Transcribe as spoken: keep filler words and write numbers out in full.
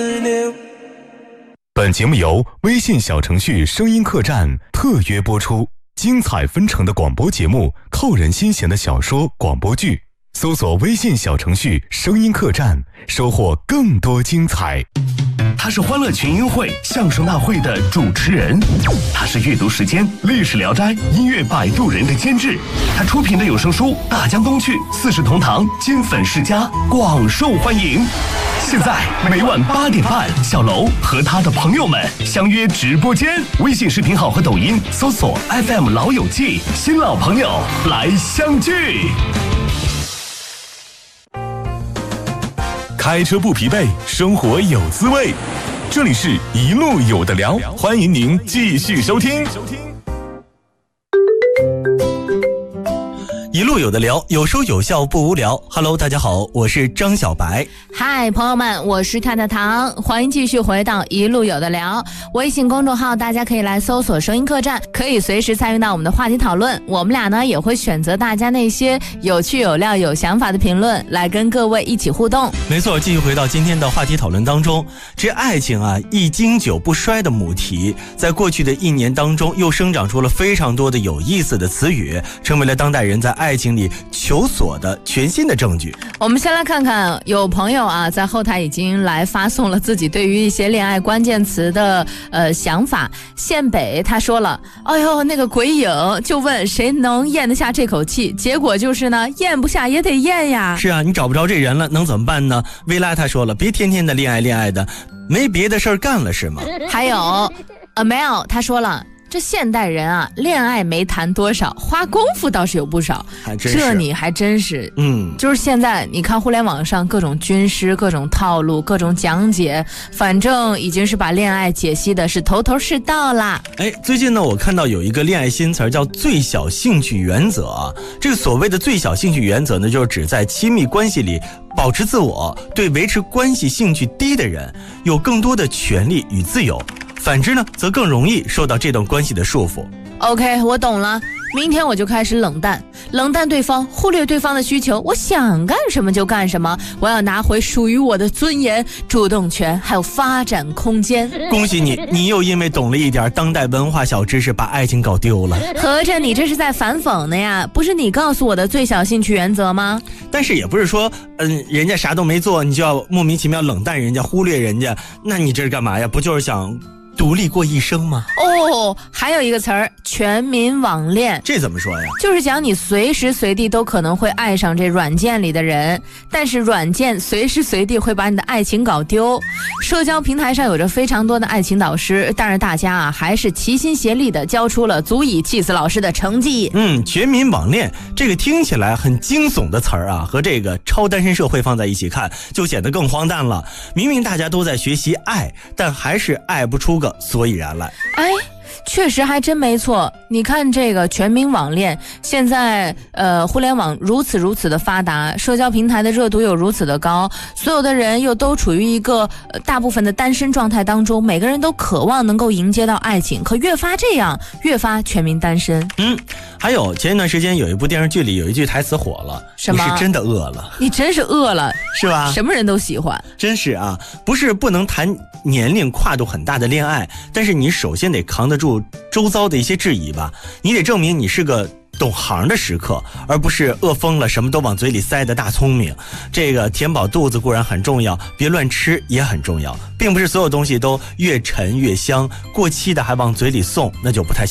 本节目由微信小程序声音客栈特约播出，精彩纷呈的广播节目，扣人心弦的小说广播剧，搜索微信小程序声音客栈，收获更多精彩。 他是欢乐群英会相声大会的主持人，他是阅读时间历史聊斋音乐摆渡人的监制，他出品的有声书《大江东去》四世同堂金粉世家广受欢迎。现在每晚八点半，小楼和他的朋友们相约直播间，微信视频号和抖音搜索 F M 老友记，新老朋友来相聚。 开车不疲惫，生活有滋味。这里是一路有的聊，欢迎您继续收听。 一路有的聊，有说有笑不无聊。Hello， 大家好，我是张小白。 嗨，朋友们，我是太太糖，欢迎继续回到一路有的聊。微信公众号大家可以来搜索声音客栈，可以随时参与到我们的话题讨论。我们俩呢也会选择大家那些有趣有料有想法的评论来跟各位一起互动。 没错，继续回到今天的话题讨论当中。这爱情啊，一经久不衰的母题，在过去的一年当中又生长出了非常多的有意思的词语，成为了当代人在爱情里求索的全新的证据。 我们先来看看，有朋友啊在后台已经来发送了自己对于一些恋爱关键词的呃想法。县北他说了，哎呦那个鬼影就问谁能咽得下这口气，结果就是呢咽不下也得咽呀。 是啊，你找不着这人了，能怎么办呢？薇拉他说了，别天天的恋爱恋爱的，没别的事儿干了是吗？ 还有 Amel 他说了，这现代人啊，恋爱没谈多少，花功夫倒是有不少。 还真是， 这你还真是， 嗯， 就是现在你看互联网上各种军师、各种套路、各种讲解，反正已经是把恋爱解析的是头头是道啦。 哎，最近呢，我看到有一个恋爱新词叫最小兴趣原则啊。这个所谓的最小兴趣原则呢，就是指在亲密关系里保持自我，对维持关系兴趣低的人有更多的权利与自由。反之呢，则更容易受到这段关系的束缚。 OK， 我懂了。明天我就开始冷淡，冷淡对方，忽略对方的需求，我想干什么就干什么，我要拿回属于我的尊严、主动权，还有发展空间。 恭喜你，你又因为懂了一点当代文化小知识，把爱情搞丢了。 合着你这是在反讽呢呀？不是你告诉我的最小兴趣原则吗？ 但是也不是说，嗯，人家啥都没做，你就要莫名其妙冷淡人家、忽略人家，那你这是干嘛呀？不就是想独立过一生吗？ 哦，还有一个词儿，全民网恋。 这怎么说呀？ 就是讲你随时随地都可能会爱上这软件里的人，但是软件随时随地会把你的爱情搞丢。社交平台上有着非常多的爱情导师，但是大家啊还是齐心协力的交出了足以气死老师的成绩。 嗯，全民网恋这个听起来很惊悚的词儿啊，和这个超单身社会放在一起看，就显得更荒诞了。明明大家都在学习爱，但还是爱不出个所以然来。 哎，确实还真没错。你看这个全民网恋，现在呃互联网如此如此的发达，社交平台的热度又如此的高，所有的人又都处于一个、呃、大部分的单身状态当中，每个人都渴望能够迎接到爱情，可越发这样越发全民单身。 嗯，还有前一段时间有一部电视剧里有一句台词火了， 什么？ 你是真的饿了。 你真是饿了， 是吧？ 什么人都喜欢。 真是啊，不是不能谈年龄跨度很大的恋爱，但是你首先得扛得住周遭的一些质疑吧，你得证明你是个懂行的时刻，而不是饿疯了什么都往嘴里塞的大聪明。这个填饱肚子固然很重要，别乱吃也很重要，并不是所有东西都越沉越香，过期的还往嘴里送，那就不太